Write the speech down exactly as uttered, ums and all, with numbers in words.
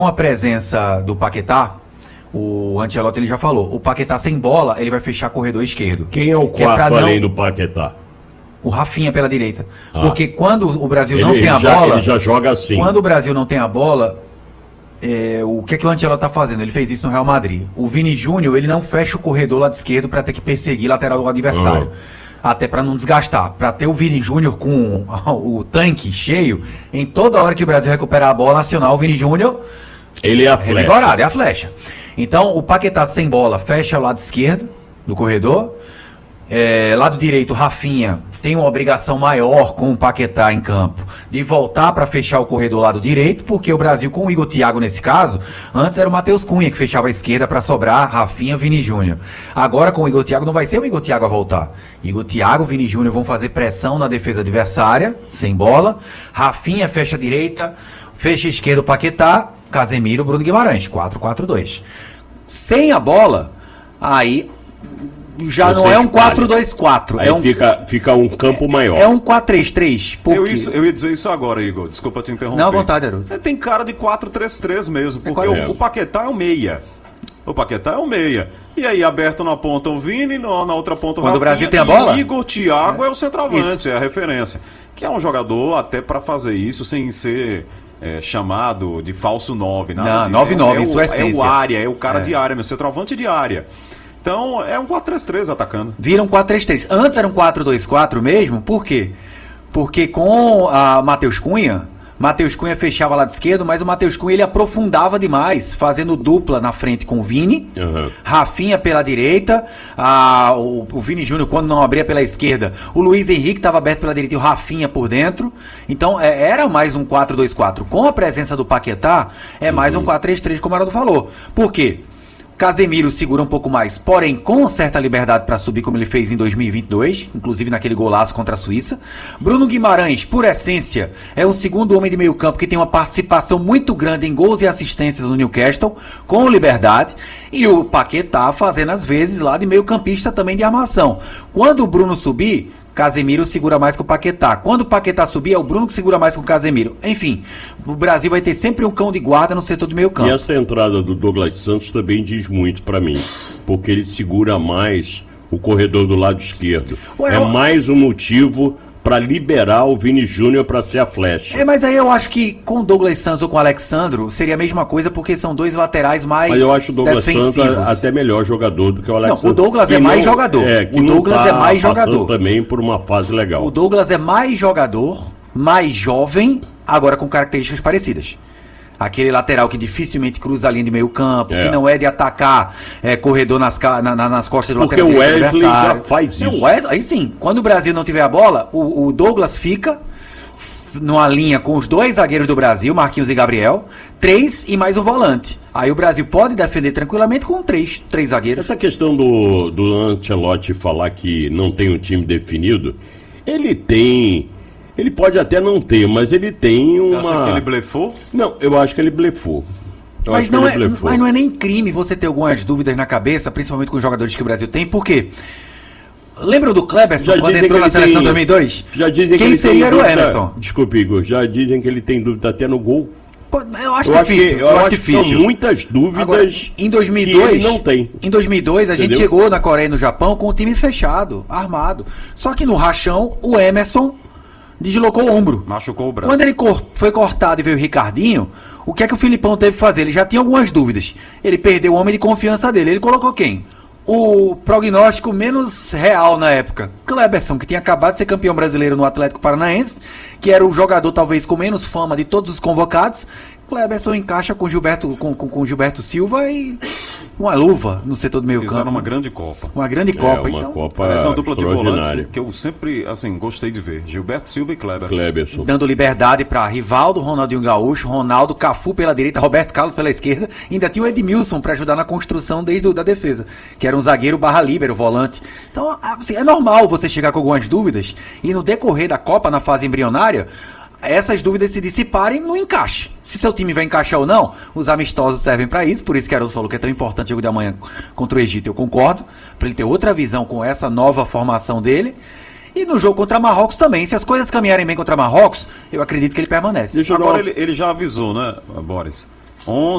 Com a presença do Paquetá, o Ancelotti ele já falou, o Paquetá sem bola, ele vai fechar corredor esquerdo. Quem é o Que é quarto pra não- além do Paquetá? O Rafinha pela direita. Ah. Porque quando o Brasil não Ele tem a já, bola... ele já joga assim. Quando o Brasil não tem a bola, é, o que, é que o Ancelotti tá fazendo? Ele fez isso no Real Madrid. O Vini Júnior, ele não fecha o corredor lado esquerdo para ter que perseguir lateral do adversário. Até para não desgastar. Para ter o Vini Júnior com o tanque cheio, em toda hora que o Brasil recuperar a bola nacional, o Vini Júnior Ele é a é flecha. vigorado, é a flecha. Então, o Paquetá sem bola fecha o lado esquerdo do corredor. É, lado direito, Rafinha tem uma obrigação maior com o Paquetá em campo de voltar para fechar o corredor lado direito, porque o Brasil com o Igor Thiago nesse caso, antes era o Matheus Cunha que fechava a esquerda para sobrar Rafinha, Vini Júnior. Agora com o Igor Thiago não vai ser o Igor Thiago a voltar. Igor Thiago, Vini Júnior vão fazer pressão na defesa adversária, sem bola. Rafinha fecha a direita, fecha a esquerda o Paquetá, Casemiro, Bruno Guimarães, quatro quatro dois. Sem a bola, aí já Você não é um espalha. quatro dois quatro, Aí é um fica, fica um campo maior. é um quatro três três. Eu, Porque... isso- eu ia dizer isso agora, Igor. Desculpa te interromper. Não, à vontade, Haroldo. É, tem cara de quatro três três mesmo, porque quase o, mesmo. o Paquetá é o meia. O Paquetá é o meia. E aí, aberto na ponta o Vini, no- na outra ponta o Quando o Rafinha, Brasil tem a e bola? o Igor Thiago é, o centroavante, é a referência. Que é um jogador até pra fazer isso sem ser é, chamado de falso nove. Nada Não, de- nove nove, é, em o- sua é essência. o área, é o cara É. de área, meu centroavante de área. Então, é um quatro três três atacando. Vira um quatro três três. Antes era um quatro dois quatro mesmo, por quê? Porque com a Matheus Cunha, Matheus Cunha fechava lado esquerdo, mas o Matheus Cunha ele aprofundava demais, fazendo dupla na frente com o Vini, Uhum. Rafinha pela direita, a, o, o Vini Júnior quando não abria pela esquerda, o Luiz Henrique estava aberto pela direita e o Rafinha por dentro. Então é, era mais um quatro dois quatro. Com a presença do Paquetá, é mais um quatro três três, como o Haroldo falou. Por quê? Casemiro segura um pouco mais, porém com certa liberdade para subir, como ele fez em dois mil e vinte e dois, inclusive naquele golaço contra a Suíça. Bruno Guimarães, por essência, é o segundo homem de meio campo que tem uma participação muito grande em gols e assistências no Newcastle, com liberdade. E o Paquetá fazendo às vezes lá de meio campista também de armação. Quando o Bruno subir, Casemiro segura mais que o Paquetá. Quando o Paquetá subir, é o Bruno que segura mais com o Casemiro. Enfim, o Brasil vai ter sempre um cão de guarda no setor do meio campo. E essa entrada do Douglas Santos também diz muito pra mim, porque ele segura mais o corredor do lado esquerdo. Ué, é eu- mais um motivo pra liberar o Vini Júnior pra ser a flecha. É, mas aí eu acho que com o Douglas Santos ou com o Alexandro seria a mesma coisa, porque são dois laterais mais Mas eu acho o Douglas defensivos. Santos até melhor jogador do que o Alexandre. o Douglas Que é mais não- jogador. É, que O não Douglas tá é mais passando jogador. também por uma fase legal. O Douglas é mais jogador, mais jovem, agora com características parecidas. Aquele lateral que dificilmente cruza a linha de meio campo, É. que não é de atacar é, corredor nas, ca- na- na- nas costas do Porque lateral o direito do Wesley adversário. já faz É, o isso. Wesley- aí sim, quando o Brasil não tiver a bola, o, o Douglas fica numa linha com os dois zagueiros do Brasil, Marquinhos e Gabriel, três e mais um volante. Aí o Brasil pode defender tranquilamente com três, três zagueiros. Essa questão do, do Ancelotti falar que não tem um time definido, ele tem. Ele pode até não ter, mas ele tem Você uma. acha que ele blefou? Não, eu acho que ele blefou. Eu Mas acho não, que é, ele blefou. mas não é nem crime você ter algumas dúvidas na cabeça, principalmente com os jogadores que o Brasil tem, por quê? Lembram do Kleberson Já quando dizem entrou que na ele seleção tem- dois mil e dois? Já dizem que Quem ele seria tem era o dúvida- Emerson? Desculpe, Igor. Já dizem que ele tem dúvida até no gol. Pô, eu acho Eu acho difícil. que, eu acho que difícil. são muitas dúvidas Agora, em dois mil e que dois, ele não tem. Em dois mil e dois, a gente Entendeu? chegou na Coreia e no Japão com o time fechado, armado. Só que no rachão, o Emerson deslocou o ombro. Machucou o braço. Quando ele cor- foi cortado e veio o Ricardinho, o que é que o Filipão teve que fazer? Ele já tinha algumas dúvidas. Ele perdeu o homem de confiança dele. Ele colocou quem? O prognóstico menos real na época, Kleberson, que tinha acabado de ser campeão brasileiro no Atlético Paranaense, que era o jogador talvez com menos fama de todos os convocados. Kleberson encaixa com Gilberto, com, com, com Gilberto Silva e uma luva no setor do meio Fizeram campo. uma grande Copa. Uma grande É, Copa. uma então, Copa Aliás, uma dupla de volantes extraordinária. que eu sempre, assim, gostei de ver. Gilberto Silva e Kleber. Kleberson. dando liberdade para Rivaldo, Ronaldinho Gaúcho, Ronaldo, Cafu pela direita, Roberto Carlos pela esquerda. Ainda tinha o Edmilson para ajudar na construção desde o, da defesa, que era um zagueiro barra líbero, volante. Então, assim, é normal você chegar com algumas dúvidas e no decorrer da Copa, na fase embrionária, essas dúvidas se dissiparem no encaixe. Se seu time vai encaixar ou não, os amistosos servem para isso, por isso que Haroldo falou que é tão importante o jogo de amanhã contra o Egito, eu concordo, para ele ter outra visão com essa nova formação dele. E no jogo contra Marrocos também, se as coisas caminharem bem contra Marrocos, eu acredito que ele permanece. Deixa eu dar Agora uma- ele, ele já avisou, né, Boris? onze